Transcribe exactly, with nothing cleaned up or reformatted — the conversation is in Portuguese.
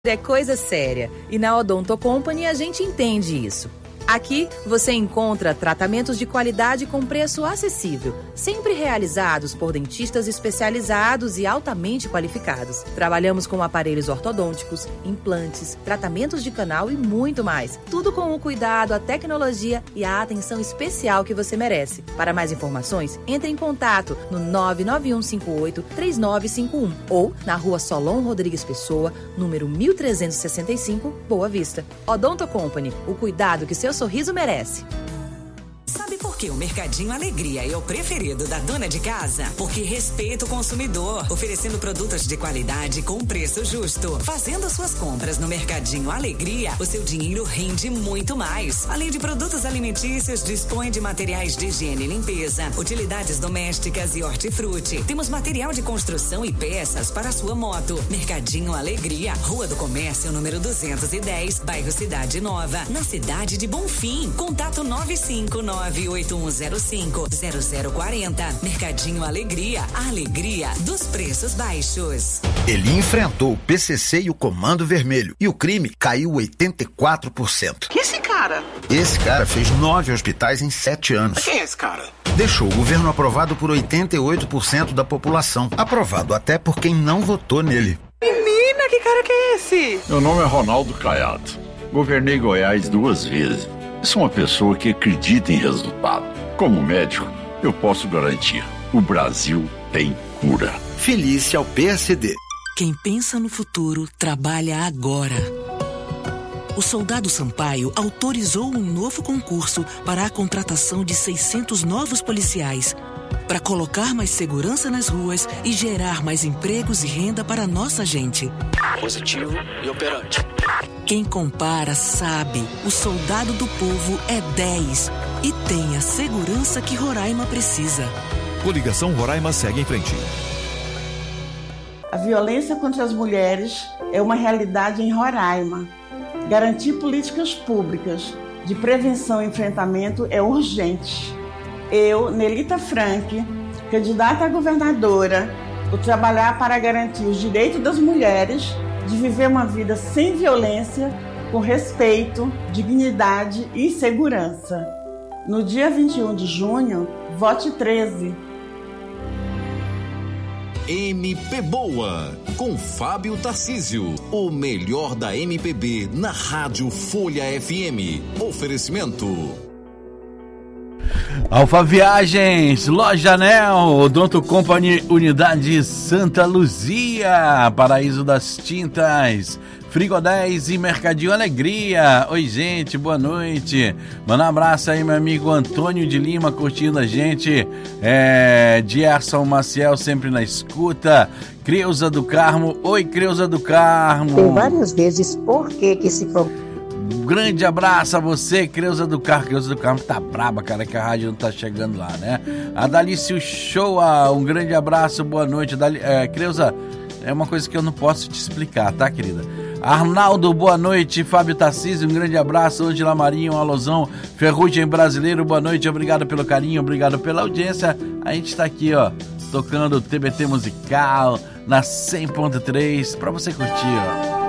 É coisa séria e na Odonto Company a gente entende isso. Aqui você encontra tratamentos de qualidade com preço acessível, sempre realizados por dentistas especializados e altamente qualificados. Trabalhamos com aparelhos ortodônticos, implantes, tratamentos de canal e muito mais. Tudo com o cuidado, a tecnologia e a atenção especial que você merece. Para mais informações, entre em contato no nove nove um cinco oito três nove cinco um ou na Rua Solon Rodrigues Pessoa, número mil trezentos e sessenta e cinco, Boa Vista. Odonto Company, o cuidado que seu sorriso merece. Sabe por que o Mercadinho Alegria é o preferido da dona de casa? Porque respeita o consumidor, oferecendo produtos de qualidade com preço justo. Fazendo suas compras no Mercadinho Alegria, o seu dinheiro rende muito mais. Além de produtos alimentícios, dispõe de materiais de higiene e limpeza, utilidades domésticas e hortifruti. Temos material de construção e peças para a sua moto. Mercadinho Alegria, Rua do Comércio, número duzentos e dez, bairro Cidade Nova, na cidade de Bonfim. Contato nove cinco nove oito um zero cinco zero zero quatro zero. Mercadinho Alegria, a alegria dos preços baixos. Ele enfrentou o P C C e o Comando Vermelho e o crime caiu oitenta e quatro por cento. Quem é esse cara? Esse cara fez nove hospitais em sete anos. Quem é esse cara? Deixou o governo aprovado por oitenta e oito por cento da população. Aprovado até por quem não votou nele. Menina, que cara que é esse? Meu nome é Ronaldo Caiado. Governei Goiás duas vezes. Sou uma pessoa que acredita em resultado. Como médico, eu posso garantir: o Brasil tem cura. Felice ao P S D. Quem pensa no futuro, trabalha agora. O Soldado Sampaio autorizou um novo concurso para a contratação de seiscentos novos policiais, para colocar mais segurança nas ruas e gerar mais empregos e renda para a nossa gente. Positivo e operante. Quem compara sabe, o Soldado do Povo é dez e tem a segurança que Roraima precisa. Coligação Roraima segue em frente. A violência contra as mulheres é uma realidade em Roraima. Garantir políticas públicas de prevenção e enfrentamento é urgente. Eu, Nelita Frank, candidata a governadora, vou trabalhar para garantir os direitos das mulheres de viver uma vida sem violência, com respeito, dignidade e segurança. No dia vinte e um de junho, vote treze. M P Boa, com Fábio Tarcísio. O melhor da M P B na Rádio Folha F M. Oferecimento Alfa Viagens, Loja Anel, Odonto Company, Unidade Santa Luzia, Paraíso das Tintas, Frigodez e Mercadinho Alegria. Oi, gente, boa noite. Manda um abraço aí, meu amigo Antônio de Lima, curtindo a gente. É, Gerson Maciel, sempre na escuta. Creuza do Carmo. Oi, Creuza do Carmo. Tem várias vezes por que que se... Um grande abraço a você, Creuza do Carmo. Creuza do Carmo tá braba, cara, que a rádio não tá chegando lá, né? A Dalício Shoa, um grande abraço, boa noite. Dali, é, Creuza, é uma coisa que eu não posso te explicar, tá, querida? Arnaldo, boa noite. Fábio Tarcísio, um grande abraço. Angela Marinho, um alusão. Ferrugem Brasileiro, boa noite. Obrigado pelo carinho, obrigado pela audiência. A gente tá aqui, ó, tocando T B T Musical na cem ponto três pra você curtir, ó.